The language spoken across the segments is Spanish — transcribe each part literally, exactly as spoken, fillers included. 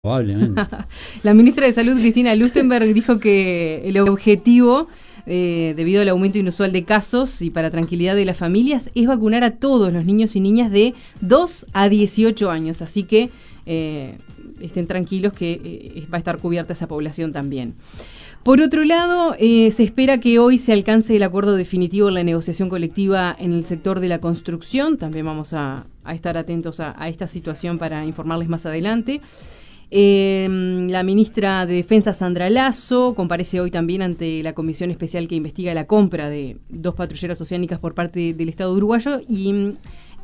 Probablemente. La ministra de Salud, Cristina Lustenberg, dijo que el objetivo, eh, debido al aumento inusual de casos y para tranquilidad de las familias, es vacunar a todos los niños y niñas de dos a dieciocho años. Así que eh, estén tranquilos que eh, va a estar cubierta esa población también. Por otro lado, eh, se espera que hoy se alcance el acuerdo definitivo en la negociación colectiva en el sector de la construcción. También vamos a, a estar atentos a, a esta situación para informarles más adelante. Eh, la ministra de Defensa, Sandra Lasso, comparece hoy también ante la comisión especial que investiga la compra de dos patrulleras oceánicas por parte del Estado uruguayo y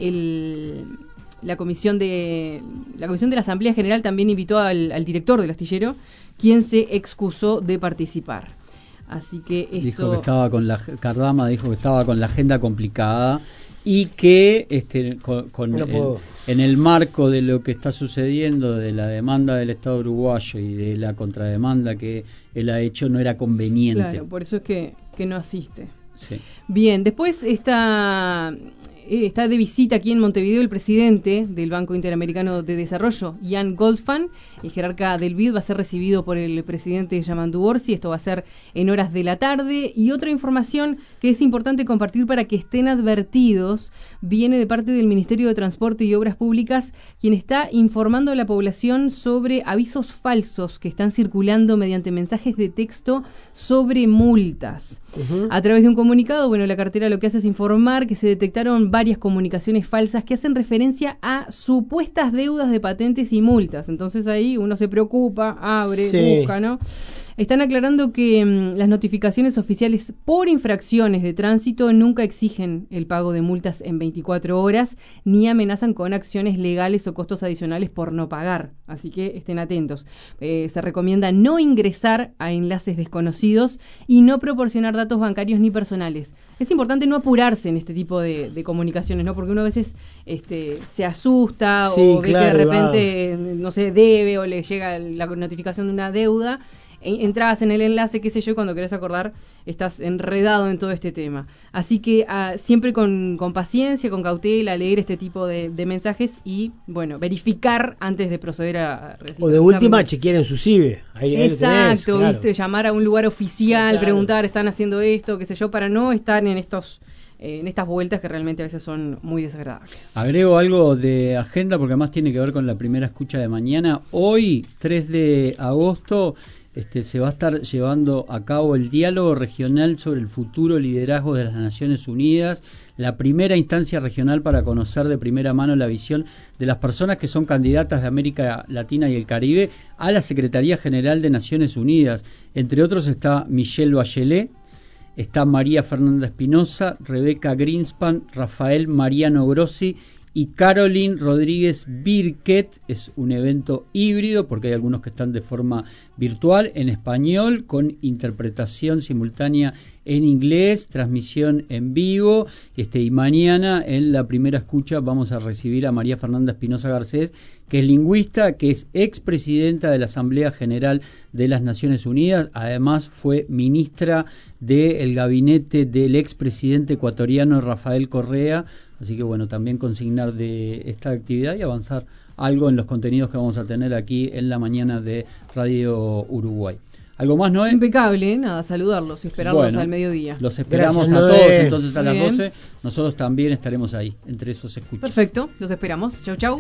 el, la comisión de la comisión de la Asamblea General también invitó al, al director del astillero, quien se excusó de participar. Así que esto... Dijo que estaba con la Cardama, dijo que estaba con la agenda complicada y que este, con, con no el, en el marco de lo que está sucediendo de la demanda del Estado uruguayo y de la contrademanda que él ha hecho, no era conveniente. Claro, por eso es que, que no asiste. Sí. Bien, después está, eh, está de visita aquí en Montevideo el presidente del Banco Interamericano de Desarrollo, Jan Goldfan. El jerarca del B I D va a ser recibido por el presidente Yamandu Orsi. Esto va a ser en horas de la tarde. Y otra información que es importante compartir para que estén advertidos viene de parte del Ministerio de Transporte y Obras Públicas, quien está informando a la población sobre avisos falsos que están circulando mediante mensajes de texto sobre multas. Uh-huh. A través de un comunicado, bueno, la cartera lo que hace es informar que se detectaron varias comunicaciones falsas que hacen referencia a supuestas deudas de patentes y multas. Entonces ahí uno se preocupa, abre, sí. busca, ¿no? Están aclarando que mmm, las notificaciones oficiales por infracciones de tránsito nunca exigen el pago de multas en veinticuatro horas, ni amenazan con acciones legales o costos adicionales por no pagar. Así que estén atentos. Eh, se recomienda no ingresar a enlaces desconocidos y no proporcionar datos bancarios ni personales. Es importante no apurarse en este tipo de, de comunicaciones, ¿no? Porque uno a veces este, se asusta sí, o ve claro, que de repente, va. no sé, debe o le llega la notificación de una deuda. Entrabas en el enlace, qué sé yo, y cuando querés acordar estás enredado en todo este tema. Así que uh, siempre con, con paciencia, con cautela, leer este tipo de, de mensajes y, bueno, verificar antes de proceder a... a o de última, chequear en su C I B E. Ahí, Exacto, ahí tenés, claro. viste, llamar a un lugar oficial, claro. preguntar, ¿están haciendo esto? Qué sé yo, para no estar en estos... Eh, en estas vueltas que realmente a veces son muy desagradables. Agrego algo de agenda porque además tiene que ver con la primera escucha de mañana. Hoy, tres de agosto... Este, se va a estar llevando a cabo el diálogo regional sobre el futuro liderazgo de las Naciones Unidas, la primera instancia regional para conocer de primera mano la visión de las personas que son candidatas de América Latina y el Caribe a la Secretaría General de Naciones Unidas. Entre otros está Michelle Bachelet, está María Fernanda Espinosa, Rebeca Greenspan, Rafael Mariano Grossi y Caroline Rodríguez Birket. Es un evento híbrido porque hay algunos que están de forma virtual, en español, con interpretación simultánea en inglés, transmisión en vivo. Este, y mañana en la primera escucha vamos a recibir a María Fernanda Espinosa Garcés, que es lingüista, que es expresidenta de la Asamblea General de las Naciones Unidas. Además fue ministra del gabinete del expresidente ecuatoriano Rafael Correa. Así que bueno, también consignar de esta actividad y avanzar algo en los contenidos que vamos a tener aquí en la mañana de Radio Uruguay. ¿Algo más, Noé? Impecable, nada, saludarlos y esperarlos bueno, al mediodía. Los esperamos Gracias, a Noé. todos entonces a Muy las bien. doce. Nosotros también estaremos ahí, entre esos escuchas. Perfecto, los esperamos. Chau, chau.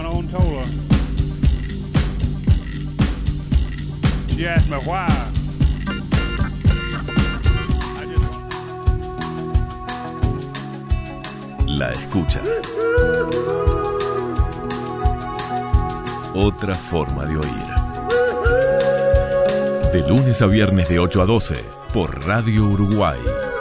La escucha. Otra forma de oír. De lunes a viernes de ocho a doce por Radio Uruguay.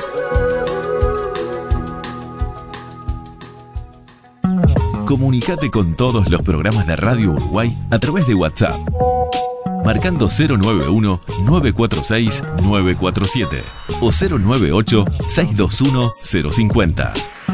Comunicate con todos los programas de Radio Uruguay a través de WhatsApp. Marcando cero nueve uno, nueve cuatro seis, nueve cuatro siete o cero nueve ocho, seis dos uno, cero cinco cero.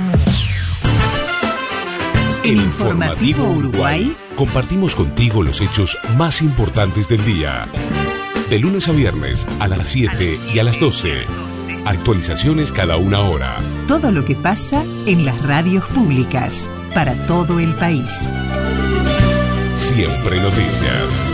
En Informativo Uruguay compartimos contigo los hechos más importantes del día. De lunes a viernes a las siete y a las doce. Actualizaciones cada una hora. Todo lo que pasa en las radios públicas para todo el país. Siempre noticias.